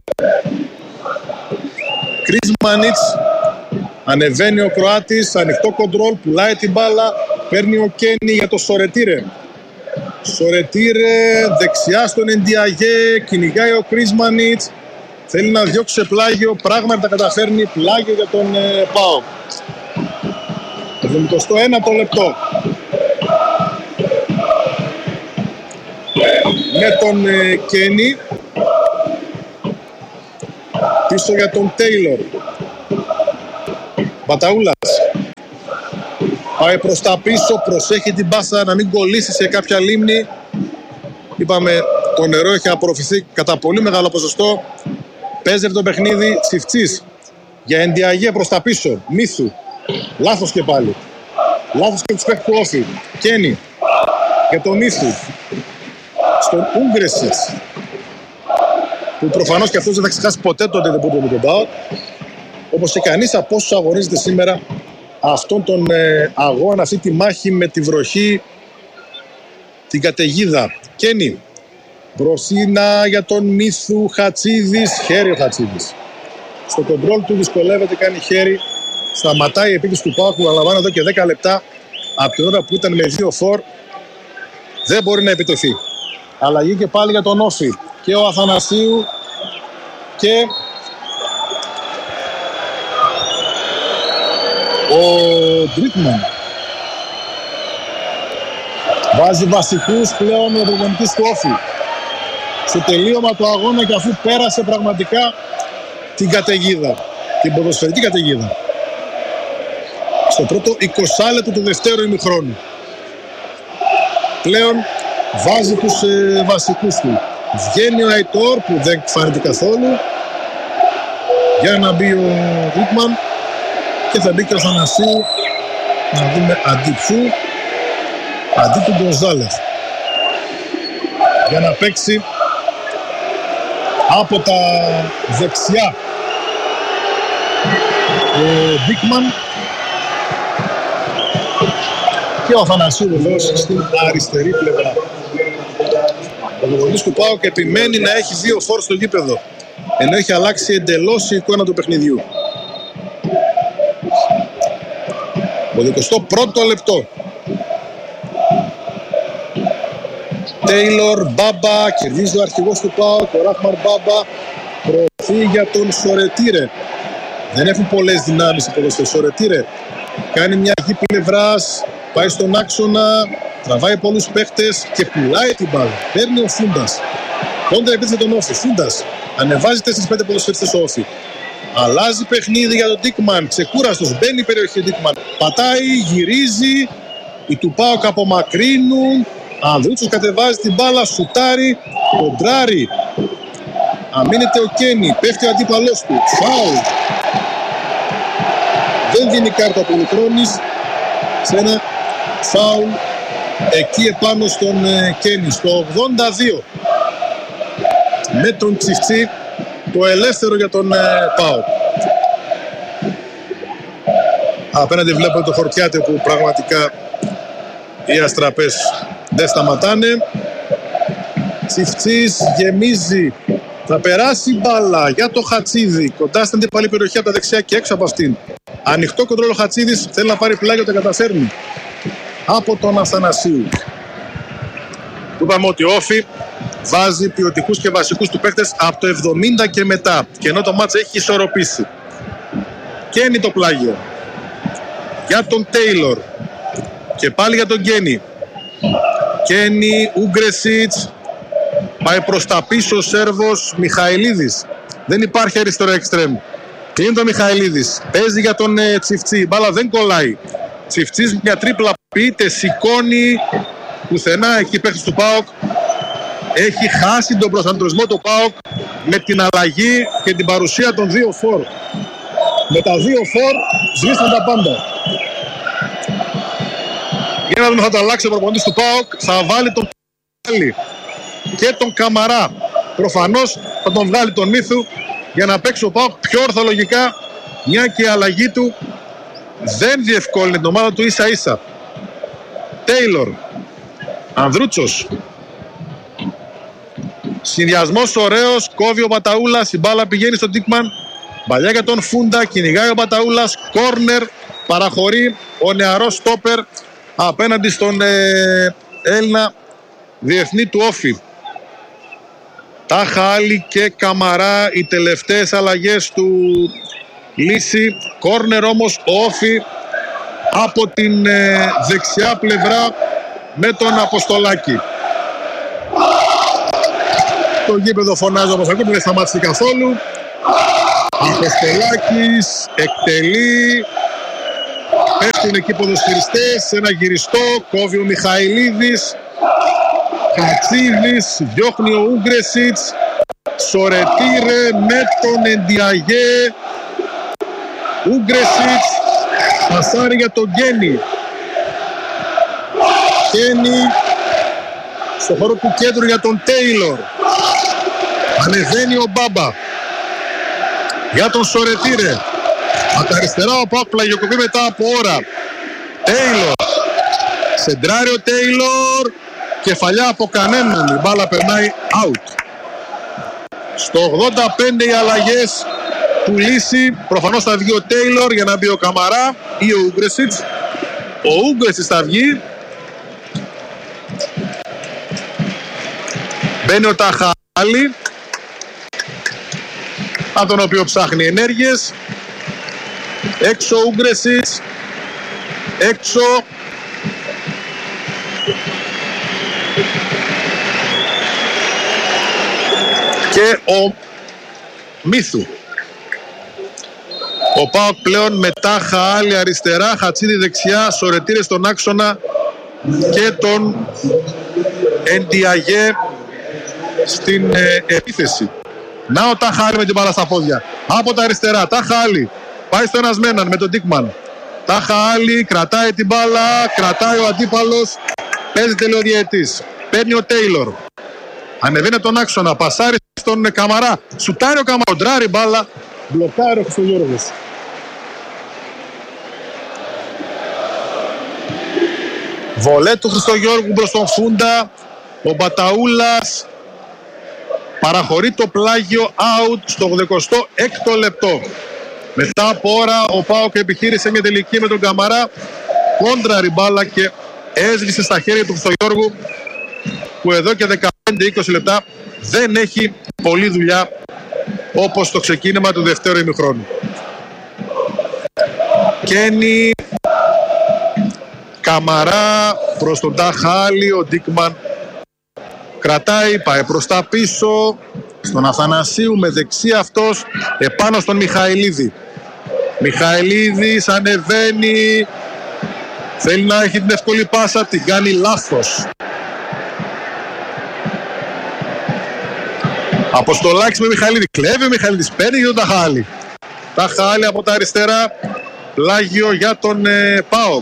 Κρίσμανιτς. Ανεβαίνει ο Κροάτης, ανοιχτό κοντρόλ, πουλάει την μπάλα. Παίρνει ο Κένι για το Σορετήρε. Σορετήρε δεξιά στον Εντιαγέ. Κυνηγάει ο Κρίσμανιτς. Θέλει να διώξει σε πλάγιο. Πράγματι τα καταφέρνει. Πλάγιο για τον ΠΑΟΚ. 71ο λεπτό. Με τον Κένι. Πίσω για τον Τέιλορ. Μπαταούλας. Πάει προς τα πίσω, προσέχει την πάσα να μην κολλήσει σε κάποια λίμνη. Είπαμε, το νερό έχει απορροφηθεί κατά πολύ μεγάλο ποσοστό. Παίζεται το παιχνίδι. Τσιφτσής για Εντιαγέ προς τα πίσω. Μύθου. Λάθος και πάλι. Λάθος και τους παίκτες του Όφη. Κένι για τον Μύθου. Στον Ούγκρεσιτς, που προφανώς και αυτός δεν θα ξεχάσει ποτέ το ντεμπούτο με τον ΠΑΟΚ. Όπως και κανείς από όσους αγωνίζεται σήμερα αυτόν τον αγώνα, αυτή τη μάχη με τη βροχή, την καταιγίδα. Κένι, μπροστίνα για τον Μύθου. Χατσίδης, χέρι ο Χατσίδης. Στο κοντρόλ του δυσκολεύεται, κάνει χέρι. Σταματάει η επίθεση του ΠΑΟΚ που αναλαμβάνει εδώ και 10 λεπτά από την ώρα που ήταν με 2 φορ. Δεν μπορεί να επιτεθεί. Αλλαγή και πάλι για τον Όφη. Και ο Αθανασίου και ο Ντρίτμαν. Βάζει βασικούς πλέον ο προπονητής του Όφη. Στο τελείωμα του αγώνα και αφού πέρασε πραγματικά την καταιγίδα. Την ποδοσφαιρική καταιγίδα. Στο πρώτο 20 λεπτό του δευτέρου ημιχρόνου. Πλέον βάζει τους βασικούς του. Βγαίνει ο Αϊτόρ που δεν φάνηκε καθόλου για να μπει ο Ρίτμαν και θα μπει και ο Θανασίου να δούμε αντί ποιου, αντί του Γκονζάλες, για να παίξει από τα δεξιά ο Μπίκμαν και ο Θανασίου βεβαίως στην αριστερή πλευρά. Ο προπονητής του ΠΑΟΚ επιμένει να έχει 2 φόρ στο γήπεδο, ενώ έχει αλλάξει εντελώς η εικόνα του παιχνιδιού. Το 21ο λεπτό. Τέιλορ, Μπάμπα, κερδίζει ο αρχηγός του ΠΑΟΚ, ο Ράχμαν Μπάμπα, προωθεί για τον Σορετήρε. Δεν έχουν πολλές δυνάμεις οι ποδοσφαιριστές. Σορετήρε κάνει μια γη πλευράς, πάει στον άξονα, τραβάει πολλούς παίχτες και πουλάει την μπάλα. Παίρνει ο Φούντας. Κόντρα επίθεση τον Όφη. Φούντας ανεβάζει 4-5 ποδοσφαιριστές ο Όφη. Αλλάζει παιχνίδι για τον Ντίκμαν. Ξεκούραστος, μπαίνει η περιοχή Ντίκμαν. Πατάει, γυρίζει. Οι του ΠΑΟΚ απομακρύνουν. Ανδρούτσος κατεβάζει την μπάλα, σουτάρει, κοντράρει. Αμήνεται ο Κένι, πέφτει ο αντίπαλός του. Φάουλ. Δεν δίνει κάρτα πολυχρόνης σε ένα φάουλ εκεί επάνω στον Κένι. Στο 82 με τον Τσιφτσί, το ελεύθερο για τον ΠΑΟΚ. Απέναντι βλέπω το Χορκιάτε που πραγματικά οι αστραπές δεν σταματάνε. Τσιφτσής γεμίζει. Θα περάσει μπάλα για το Χατσίδη. Κοντά στην αντίπαλη περιοχή από τα δεξιά και έξω από αυτήν. Ανοιχτό κοντρόλ ο Χατσίδης. Θέλει να πάρει πλάγιο, τα καταφέρνει. Από τον Αθανασίου. Του είπαμε ότι ο Όφη βάζει ποιοτικούς και βασικούς του παίκτες από το 70 και μετά. Και ενώ το μάτς έχει ισορροπήσει. Κένι το πλάγιο. Για τον Τέιλορ. Και πάλι για τον Κένι. Κένι, Ούγκρεσιτς. Πάει προς τα πίσω ο Σέρβος Μιχαηλίδης. Δεν υπάρχει αριστερό εξτρέμ. Είναι το Μιχαηλίδης. Παίζει για τον Τσιφτσί. Η μπάλα δεν κολλάει. Τσιφτσής μια τρίπλα πείτε, σηκώνει. Πουθενά εκεί παίχτης του ΠΑΟΚ. Έχει χάσει τον προσανατολισμό του ΠΑΟΚ με την αλλαγή και την παρουσία των δύο φορ. Με τα δύο φορ σβήσαν τα πάντα. Για να δούμε, θα το αλλάξει ο προπονητής του ΠΑΟΚ. Θα βάλει τον Κάλλη και τον Καμαρά. Προφανώς θα τον βγάλει τον Μύθου για να παίξει ο ΠΑΟΚ πιο ορθολογικά, μια και η αλλαγή του δεν διευκόλυνε την ομάδα του ίσα ίσα. Τέιλορ, Ανδρούτσος. Συνδυασμός ωραίος, κόβει ο Μπαταούλας, η μπάλα πηγαίνει στον Ντίκμαν. Μπαλιά για τον Φούντα, κυνηγάει ο Μπαταούλας, κόρνερ, παραχωρεί ο νεαρός στόπερ απέναντι στον Έλληνα διεθνή του Όφη. Τάχα Άλλη και Καμαρά, οι τελευταίες αλλαγές του Λύση. Κόρνερ όμως ο Όφη από την δεξιά πλευρά με τον Αποστολάκη. Το γήπεδο φωνάζει όπως ακούτε, δεν σταμάτησε καθόλου. Αποστολάκης εκτελεί. Πέφτουν εκεί ποδοσφαιριστές, ένα γυριστό, κόβει ο Μιχαηλίδης. Χατσίδης, διώχνει ο Ούγκρεσιτς. Σορετήρε με τον Εντιαγέ. Ούγκρεσιτς, πασάρει για τον Γκένι. Γκένι στο χώρο του κέντρου για τον Τέιλορ. Ανεβαίνει ο Μπάμπα για τον Σορετήρε. Από τα αριστερά ο ΠΑΟΚ πλαγιοκοπεί μετά από ώρα. Τέιλορ, σεντράρει ο Τέιλορ. Κεφαλιά από κανέναν, η μπάλα περνάει out. Στο 85 οι αλλαγές του Λύση. Προφανώς θα βγει ο Τέιλορ για να μπει ο Καμαρά ή ο Ούγκρεσιτς. Ο Ούγκρεσιτς θα βγει. Μπαίνει ο Ταχάλη, από τον οποίο ψάχνει ενέργειες. Έξω ο Ούγκρεσιτς. Έξω και ο Μύθου. Ο ΠΑΟΚ πλέον με Τάχα Άλλη αριστερά, Χατσίδη δεξιά, Σορετήρε στον άξονα και τον Εντιαγέ στην επίθεση. Να ο Τάχα Άλλη με την μπάλα στα πόδια. Από τα αριστερά, Τάχα Άλλη πάει στο ένας με έναν με τον Ντίκμαν. Τάχα Άλλη κρατάει την μπάλα, κρατάει ο αντίπαλος, παίζει τελειοδιαιτής. Παίρνει ο Τέιλορ. Ανεβαίνει τον άξονα, πασάρει στον Καμαρά. Σουτάρει ο Καμαρά, κοντράρει μπάλα. Μπλοκάρει ο Χρυστογιώργος. Βολέ του Χρυστογιώργου προς τον Φούντα. Ο Μπαταούλας παραχωρεί το πλάγιο out στο 86ο λεπτό. Μετά από ώρα ο ΠΑΟΚ επιχείρησε μια τελική με τον Καμαρά. Κόντραρη μπάλα και έσβησε στα χέρια του Χρυστογιώργου. που εδώ και 15-20 λεπτά δεν έχει πολλή δουλειά όπως το ξεκίνημα του δευτέρου ημιχρόνου. Κένι, Καμαρά προς τον Ταχάλη, ο Ντίκμαν κρατάει, πάει προς τα πίσω στον Αθανασίου με δεξί αυτός επάνω στον Μιχαηλίδη. Μιχαηλίδης ανεβαίνει, θέλει να έχει την εύκολη πάσα, την κάνει λάθος. Αποστολάκης με Μιχαηλίδη, κλέβει ο Μιχαηλίδης, παίρνει για τον Ταχάλη. Ταχάλη από τα αριστερά, πλάγιο για τον ΠΑΟΚ.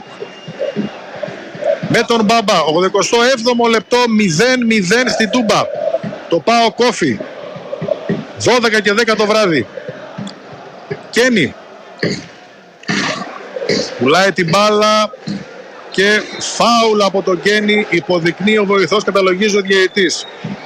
Με τον Μπάμπα, 87ο λεπτό, 0-0 στην Τούμπα. Το ΠΑΟΚ Κόφι, 12 και 10 το βράδυ. Κένι πουλάει την μπάλα και φάουλ από τον Κένι, υποδεικνύει ο βοηθός, καταλογίζει ο διαιτητής.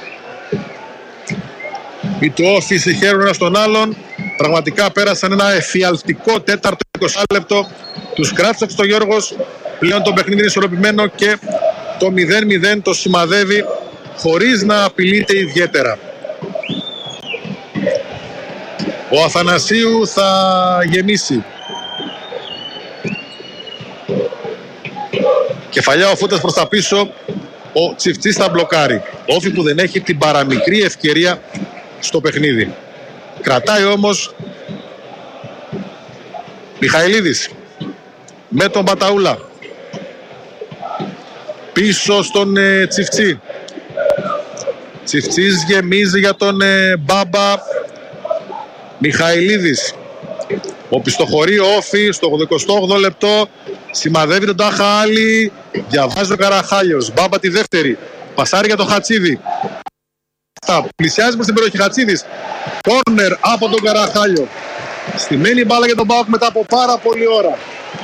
Οι του Όφη συγχαίρουν ένα στον άλλον. Πραγματικά πέρασαν ένα εφιαλτικό τέταρτο 20 λεπτό. Τους κράτησε ο Γιώργος. Πλέον το παιχνίδι είναι ισορροπημένο και το 0-0 το σημαδεύει χωρίς να απειλείται ιδιαίτερα. Ο Αθανασίου θα γεμίσει. Κεφαλιά ο Φούτας προς τα πίσω. Ο Τσιφτσής θα μπλοκάρει. Όφη που δεν έχει την παραμικρή ευκαιρία στο παιχνίδι. Κρατάει όμως Μιχαηλίδης με τον Μπαταούλα. Πίσω στον Τσιφτσί. Τσιφτσής γεμίζει για τον Μπάμπα. Μιχαηλίδης. Οπισθοχωρεί Όφη στο 88 λεπτό. Σημαδεύει τον Ταχάλη. Διαβάζει ο Καραχάλιος. Μπάμπα τη δεύτερη. Πασάρει για τον Χατσίδη. Πλησιάζει προς την περιοχή Χατσίδης. Κόρνερ από τον Καραχάλιο. Στημένη μπάλα για τον ΠΑΟΚ μετά από πάρα πολλή ώρα.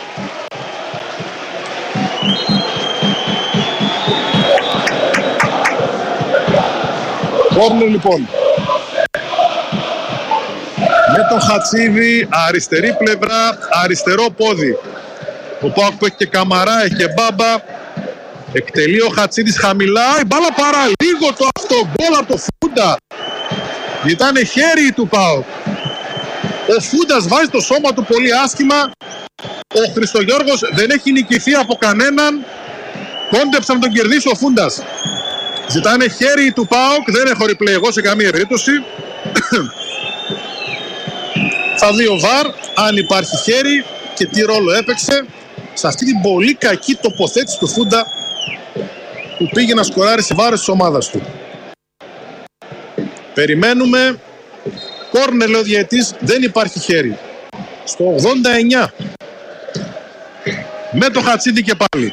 Κόρνερ λοιπόν. Με τον Χατσίδη, αριστερή πλευρά, αριστερό πόδι. Ο ΠΑΟΚ που έχει και Καμαρά, έχει και Μπάμπα. Εκτελεί ο Χατσίδης χαμηλά, η μπάλα παραλίγο το αυτογκόλ από το Φούντα. Ζητάνε χέρι του ΠΑΟΚ. Ο Φούντας βάζει το σώμα του πολύ άσχημα. Ο Χριστογιώργος δεν έχει νικηθεί από κανέναν. Κόντεψε να τον κερδίσει ο Φούντας. Ζητάνε χέρι του ΠΑΟΚ, δεν έχω replay εγώ σε καμία περίπτωση. Θα δει ο ΒΑΡ αν υπάρχει χέρι και τι ρόλο έπαιξε σε αυτή την πολύ κακή τοποθέτηση του Φούντα που πήγε να σκοράρει σε βάρος της ομάδας του. Περιμένουμε. Κόρνερ, λέει ο διαιτητής, δεν υπάρχει χέρι. Στο 89. Με το Χατσίδη και πάλι.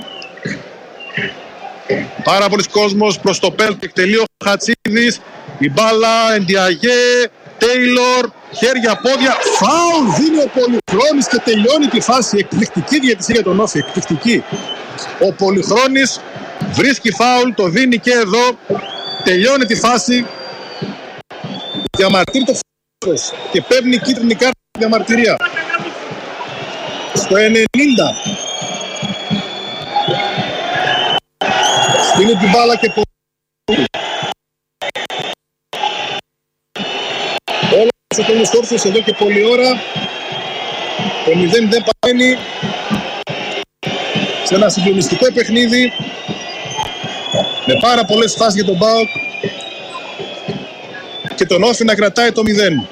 Πάρα πολλοί κόσμος προς το πέλτ. Εκτελεί ο Χατσίδης. Η μπάλα, Εντιαγέ, Τέιλορ, χέρια, πόδια. Φάουλ δίνει ο Πολυχρόνης και τελειώνει τη φάση. Εκπληκτική διαιτησία για τον Όφη. Εκπληκτική. Ο Πολυχρόνης βρίσκει φάουλ, το δίνει και εδώ. Τελειώνει τη φάση. Διαμαρτύρει το φάουλ και παίρνει κίτρινη κάρτα διαμαρτυρία. Στο 90. Στείνει την μπάλα και όλα σε τέλος όρθιος εδώ και πολλή ώρα. Το 0-0 παραμένει σε ένα συγκλονιστικό παιχνίδι με πάρα πολλές φάσεις για τον ΠΑΟΚ και τον Όφη να κρατάει το 0.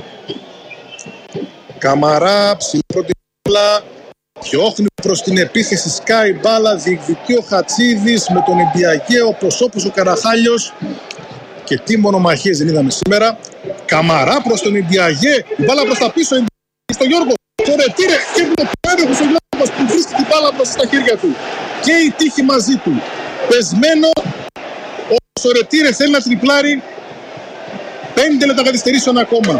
Καμαρά, ψηλή πρώτη μπάλα, διώχνει προς την επίθεση, σκάει μπάλα, διεκδικεί ο Χατσίδης με τον Εντιαγέ, όπως ο Καραχάλιος. Και τι μονομαχίες δεν είδαμε σήμερα. Καμαρά προς τον Εντιαγέ, η μπάλα προς τα πίσω, στο Γιώργο. Το ρετήρε και βλέπει ο Γιώργος που βρίσκει την μπάλα μπροστά στα χέρια του. Και η τύχη μαζί του. Πεσμένο, ο Σορετήρε θέλει να τριπλάρει. 5 λεπτά καθυστερήσεων ακόμα.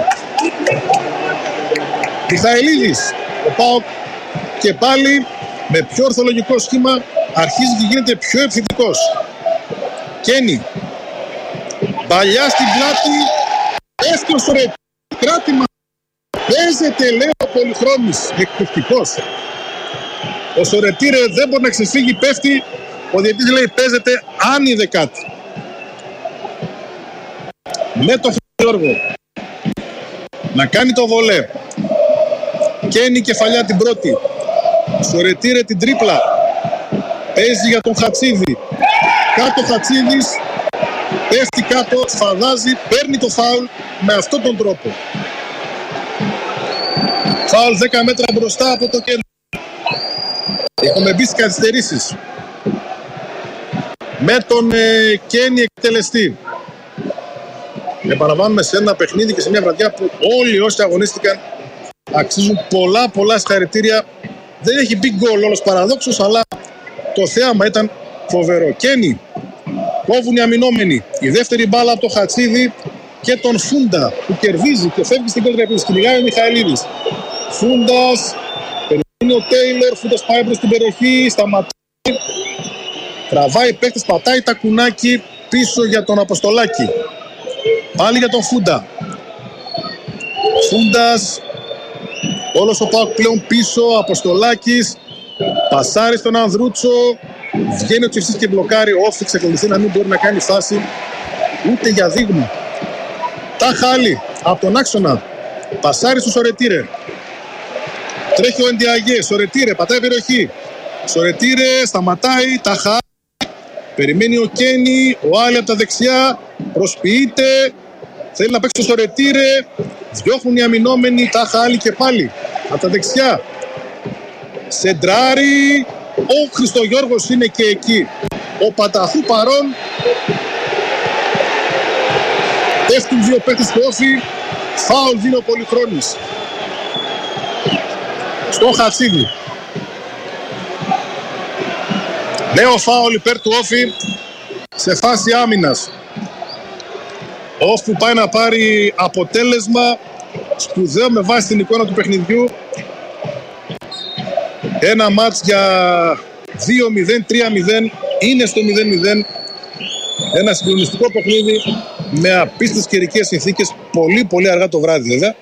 Μιχαηλίδης, ο ΠΑΟΚ και πάλι με πιο ορθολογικό σχήμα αρχίζει και γίνεται πιο επιθετικός. Κένι, μπαλιά στην πλάτη, έστω στο κράτημα. Παίζεται, λέει ο Πολυχρόνης, εκπληκτικός. Ο Σορετήρε δεν μπορεί να ξεφύγει, πέφτει. Ο διαιτητής λέει παίζεται, αν είδε κάτι. με τον Γιώργο να κάνει το βολέ. Καίνει κεφαλιά την πρώτη. Σορετήρε την τρίπλα. Παίζει για τον Χατσίδη. Κάτω Χατσίδης. Πέφτει κάτω, σφαδάζει, παίρνει το φάουλ με αυτόν τον τρόπο. Φάουλ 10 μέτρα μπροστά από το κέντρο. Έχουμε μπει στις καθυστερήσεις. Με τον Κένι εκτελεστή. Επαναλαμβάνουμε σε ένα παιχνίδι και σε μια βραδιά που όλοι όσοι αγωνίστηκαν αξίζουν πολλά συγχαρητήρια. Δεν έχει μπει γκολ όλος παραδόξως, αλλά το θέαμα ήταν φοβερό. Κένι, κόβουν οι αμυνόμενοι. Η δεύτερη μπάλα από το Χατσίδη και τον Φούντα που κερδίζει και φεύγει στην κόντρα επίθεση. Κυνηγάει ο Μιχαηλίδης. Φούντας, περιμένει ο Τέιλορ. Φούντας πάει προς την περιοχή, σταματάει. Τραβάει παίκτης, πατάει τα κουνάκι πίσω για τον Αποστολάκη. Πάλι για τον Φούντα. Φούντας, όλος ο ΠΑΟΚ πλέον πίσω. Αποστολάκης, πασάρει στον Ανδρούτσο. Βγαίνει ο Τσιφτής και μπλοκάρει. Όφη ξεκολουθεί να μην μπορεί να κάνει φάση ούτε για δείγμα. Τάχα άλλη από τον άξονα. Πασάρει στο Σορετήρε. Τρέχει ο Εντιαγέ. Σορετήρε, πατάει περιοχή. Σορετήρε, σταματάει. Τάχα. Περιμένει ο Κένι. Ο Άλλη από τα δεξιά. Προσποιείται. Θέλει να παίξει το Σορετήρε. Διώχνουν οι αμυνόμενοι. Τάχα άλλη και πάλι. Από τα δεξιά. Σεντράρι. Ο Χριστογιώργος είναι και εκεί. Ο Παταχού παρόν. Πέφτουν δύο παίκτες του Όφη. Φάουλ δίνει ο Πολυχρόνης στο Χατσίδη. Νέο φάουλ υπέρ του Όφη σε φάση άμυνας. Ο Όφη που πάει να πάρει αποτέλεσμα σπουδαίο με βάση την εικόνα του παιχνιδιού. Ένα μάτς για 2-0, 3-0, είναι στο 0-0. Ένα συγκλονιστικό παιχνίδι με απίστευτες καιρικές συνθήκες, πολύ αργά το βράδυ βέβαια.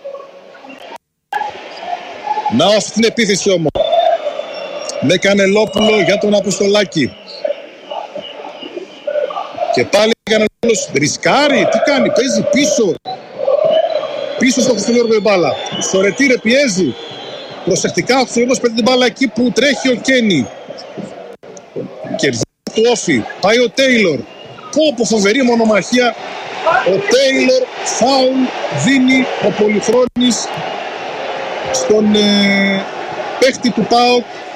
Να αυτή την επίθεση όμως με Κανελόπουλο για τον Αποστολάκη. Και πάλι Κανελόπουλος ρισκάρει, τι κάνει, παίζει πίσω στο Χριστογιώργο η μπάλα. Σορετήρε πιέζει. Προσεκτικά ο Χριστογιώργος παίρνει την μπάλα εκεί που τρέχει ο Κένι. Κερδίζει το Όφι. Πάει ο Τέιλορ. Πω φοβερή μονομαχία. Ο Τέιλορ φάουλ δίνει ο Πολυχρόνης στον παίχτη του ΠΑΟΚ